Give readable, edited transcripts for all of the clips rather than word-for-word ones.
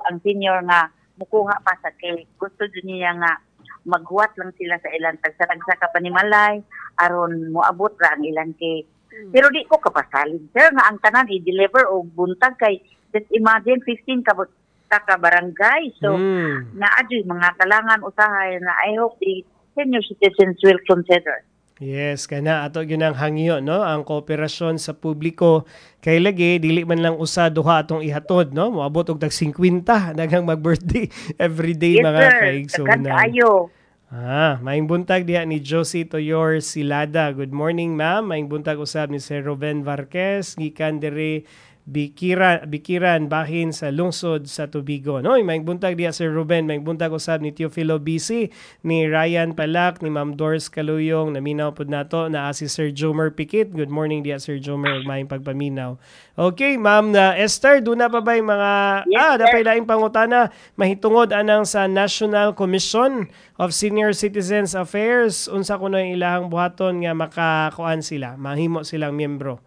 ang senior nga mukuha pa sa cake. Gusto din niya nga maghuwat lang sila sa ilang tagsa-tagsa ka panimalay aron moabot ra ang ilang cake. Pero di ko kapasalig, sir, nga ang tanan i-deliver o buntag kay just imagine 15 ka barangay. So, naadyo'y mga kalangan usahay na I hope the senior citizens will consider. Yes, kana ato gyud ang hangyo no, ang kooperasyon sa publiko kay lagi dili man lang usa duha atong ihatod no, moabot og tag 50 daghang mag-birthday every day Yes, mga sir. kaigsunan. Kaayo. Maing buntag diha ni Josie Toyor Silada. Good morning, ma'am. Maing buntag usab ni Sir Ruben Varquez gikan diri Bikiran bahin sa lungsod sa Tubigo. No, maing buntag diha Sir Ruben, maing buntag usab ni Teofilo BC, ni Ryan Palak, ni Ma'am Doris Kaluyong, naminaw pud nato na si Sir Jomer Pikit. Good morning diha Sir Jomer ug maing pagpaminaw. Okay, Ma'am Esther, duna pa bay mga dapay laing pangutana mahitungod anang sa National Commission of Senior Citizens Affairs unsa kuno ilahang buhaton nga makakuan sila, mahimo silang miyembro.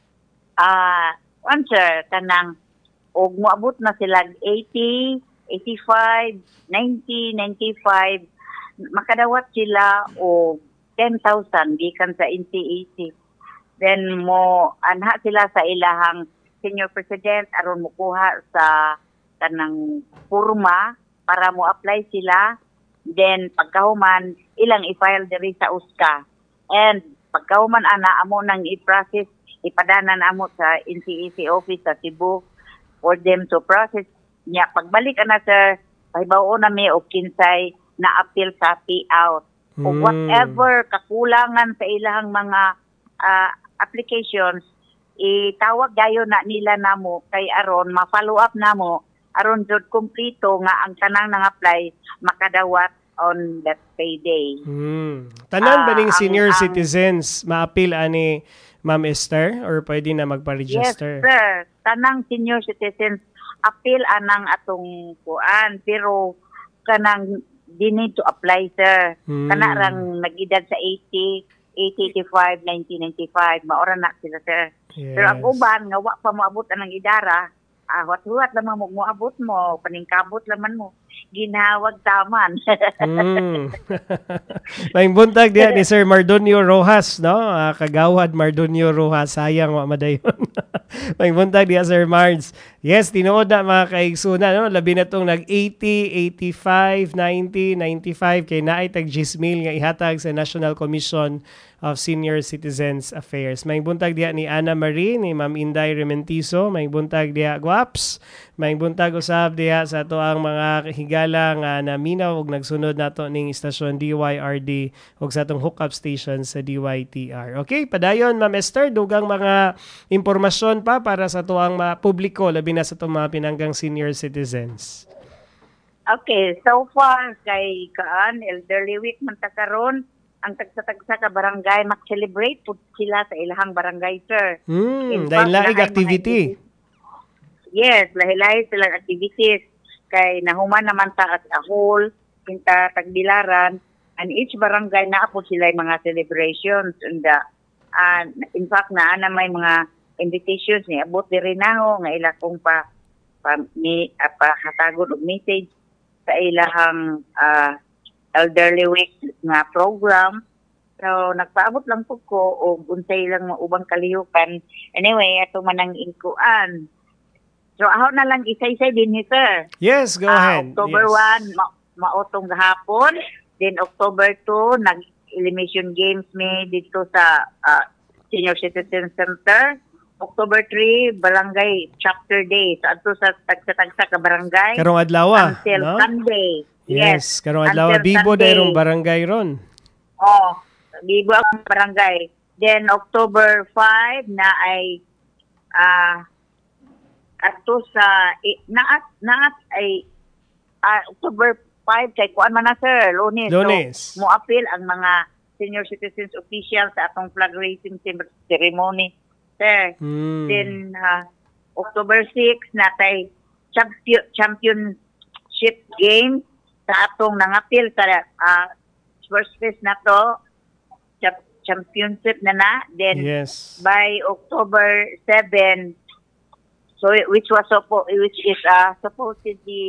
Sir, kanang og moabot na sila 80, 85, 90, 95, makadawat sila og 10,000 gikan sa NCAC. Then mo anha sila sa ilahang senior president aron mokuha sa kanang purma para mo apply sila. Then pagkahuman ilang i-file diri sa USCA. And pagkahuman ana amo nang i-process ipadana na mo sa NCAC office sa Cebu for them to process niya. Pagbalik na sir, pahibaw na may o kinsay na appeal sa payout. O whatever kakulangan sa ilahang mga applications, itawag gayo na nila namo kay aron ma-follow up namo aron jud kumplito nga ang tanang nang apply makadawat on that payday. Tanan ba ning senior citizens ma-appeal ani Ma'am Esther or pwede na magpa-register? Yes, sir. Tanang senior citizens appeal anang atong kuan pero kanang di need to apply, sir. Kana rang nag-edad sa 80, 85, 90, 95, maora na sila, sir. Yes. Pero ang uban nga wa pa moabot anang idara, wat-wat lamang mo moabot mo, paningkabot laman mo. Ginawag taman. Maing buntag diha ni Sir Mardonio Rojas, no? Kagawad Mardonio Rojas, sayang wa madayon. Maing buntag diha Sir Mards. Yes, tinuod na mga kaigsuna, no? Labi na tong nag 80, 85, 90, 95 kay naay tag 10,000 nga ihatag sa National Commission of Senior Citizens Affairs. Maing buntag diha ni Ana Marie, ni Ma'am Inday Rementiso, maing buntag diha Guaps, maing buntag usab diha sa ato ang mga higala nga naminaw og nagsunod nato ning istasyon DYRD ug sa atong hookup station sa DYTR. Okay, padayon Ma'am Esther, dugang mga impormasyon pa para sa tuang publiko labi na sa itong mga pinanggang senior citizens. Okay, so far kay Elderly Week man ta karon, ang tagsa-tagsa ka barangay mag-celebrate po sila sa ilahang barangay, sir. Dahil laig activity. Yes, lahi-lahi silang activities. Kay nahuman naman ta as a whole, kinta tagbilaran, and each barangay na po sila mga celebrations. And in fact, na may mga invitations ni abot diri naho nga ila kong hatagod og message sa ilahang Elderly Week nga program. So nagpaabot lang po ko og unsay lang ubang kalihok. Anyway, ato man ang inkuan. So ako na lang isa-isa din ni sir. Yes, go ahead. October 1 maotong gahapon, then October 2 nag-elimination games mi dito sa Senior Citizen Center. October 3 Barangay Chapter Day sa tagsa ka barangay. Karong adlaw until no? Sunday. Yes, karong adlaw bibo dayrong barangay ron. Bibo ang barangay. Then October 5 na ay ato sa naat ay October 5 kay kuan man na sir, Lunes. So, mo appeal ang mga senior citizens officials sa atong flag raising ceremony, sir. Then October 6 natay championship game sa atong nangapil sa first phase na to, championship na. Then by October 7, so which is supposedly